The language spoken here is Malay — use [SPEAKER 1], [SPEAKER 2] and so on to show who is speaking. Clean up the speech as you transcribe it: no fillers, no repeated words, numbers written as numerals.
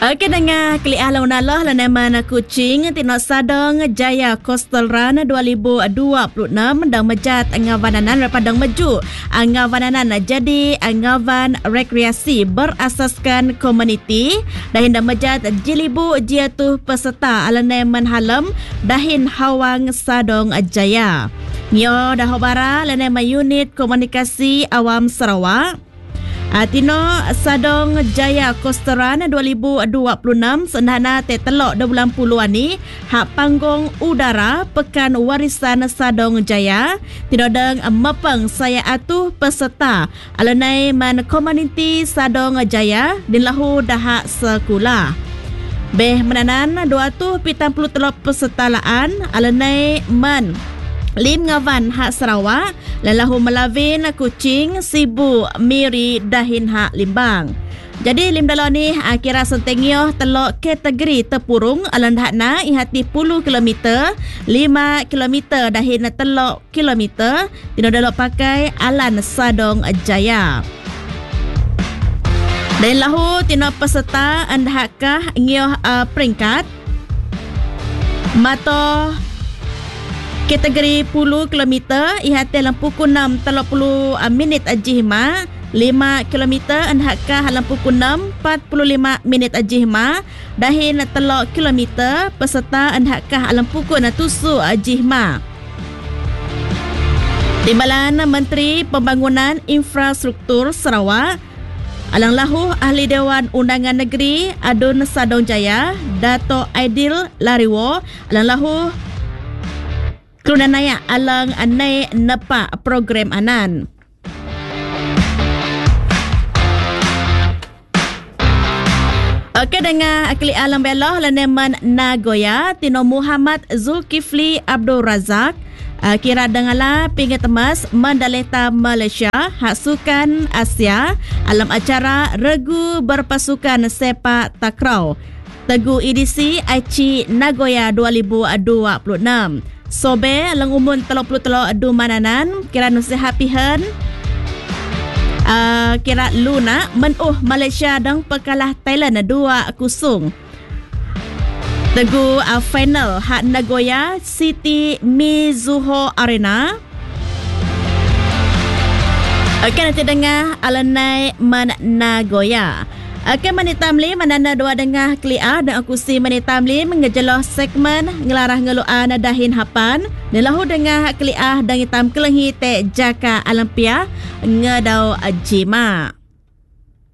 [SPEAKER 1] Okey dengar keliah launalah lanaman Kuching tino sadang Jaya Coastal Run 2026 dan mejat ngawananan padang meju ngawananan jadi ngawan rekreasi berasaskan komuniti dahin dan mejat jilibu jiatuh peserta lanaman halam dahin hawang sadong Jaya nyo dahobara lanaman unit komunikasi awam Sarawak Tino Sadong Jaya Coastal Run 2026 sendana telok 20 ni hak panggung udara Pekan Warisan Sadong Jaya tino deng mepeng saya atuh peserta alanai man komuniti Sadong Jaya din lahu dahak sekolah beh menanan 273 peserta laan alanai man Lim ngawan hak Sarawak lalahu melawin Kuching Sibu Miri dahin hak Limbang. Jadi lim dalam ni kira sentengyo telok kategori terpurung alan hakna ihati 10 km 5 km dahin telok kilometer tino dalok pakai alan Sadong Jaya. Dan lahu tino peserta andahakkah ngioh peringkat mato kategori 10 km ihati dalam pukul 6 30 minit ajihma 5 km anhakkah dalam pukul 6 45 minit ajihma dahin telok kilometer peserta anhakkah dalam pukul 7 ajihma. Timbalan Menteri Pembangunan Infrastruktur Sarawak alang lahu Ahli Dewan Undangan Negeri Adun Sadong Jaya Dato' Aidil Lariwo alang lahu Keluna naya alang anai nepa program anan. Okey dengar akli alam belah laneman Nagoya Tino Muhammad Zulkifli Abdul Razak kira dengarlah pinggir temas Mandaleta Malaysia hak sukan Asia alam acara regu berpasukan sepak takraw Tegu edisi Aichi Nagoya 2026 Sobe lang umun 33 adu mananan kira nasihat pihan kira Luna menuh Malaysia dan pekalah Thailand 2-0 Tegu final hak Nagoya City Mizuho Arena. Okey nanti dengar alanai man Nagoya. Akan manitamli manana dua dengah kliah dan akusi manitamli mengejeloh segmen ngelarah ngeluan dahin hapan nelahu dengah kliah dan hitam kelenghi te jaka Olympia ngedau jima.